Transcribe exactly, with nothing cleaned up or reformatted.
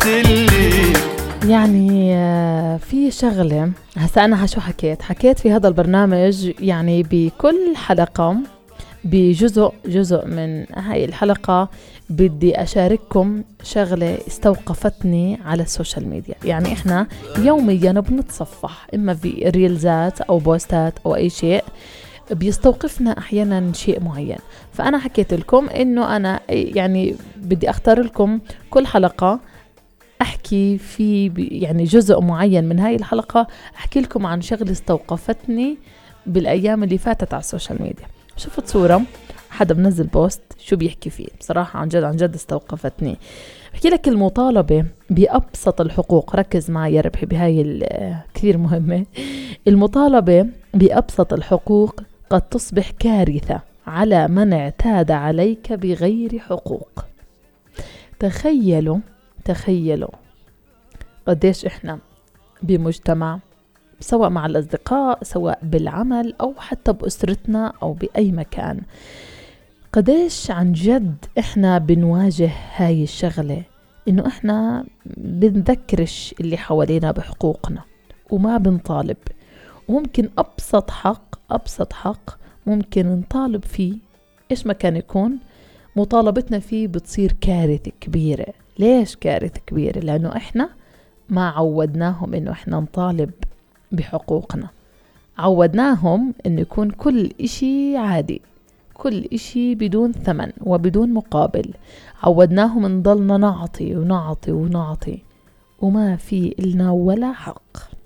اللي يعني في شغلة هسا أنا شو حكيت حكيت في هذا البرنامج، يعني بكل حلقة بجزء جزء من هاي الحلقة بدي أشارككم شغلة استوقفتني على السوشيال ميديا. يعني إحنا يوميا بنتصفح إما في ريلزات أو بوستات أو أي شيء بيستوقفنا أحيانا شيء معين. فأنا حكيت لكم إنه أنا يعني بدي أختار لكم كل حلقة أحكي في يعني جزء معين من هاي الحلقة أحكي لكم عن شغلة استوقفتني بالأيام اللي فاتت على السوشيال ميديا. شفت صورة حدا منزل بوست شو بيحكي فيه، بصراحة عن جد عن جد استوقفتني. بحكي لك المطالبة بأبسط الحقوق، ركز معي يا ربحي بهاي كثير مهمة. المطالبة بأبسط الحقوق قد تصبح كارثة على من اعتاد عليك بغير حقوق. تخيلوا تخيلوا قديش إحنا بمجتمع، سواء مع الأصدقاء سواء بالعمل أو حتى بأسرتنا أو بأي مكان، قديش عن جد إحنا بنواجه هاي الشغلة، إنه إحنا بنذكرش اللي حوالينا بحقوقنا وما بنطالب. وممكن أبسط حق أبسط حق ممكن نطالب فيه إيش ما كان يكون، مطالبتنا فيه بتصير كارثة كبيرة. ليش كارثة كبيرة؟ لأنه إحنا ما عودناهم إنه إحنا نطالب بحقوقنا، عودناهم إنه يكون كل إشي عادي، كل إشي بدون ثمن وبدون مقابل. عودناهم نضلنا نعطي ونعطي ونعطي وما في إلنا ولا حق.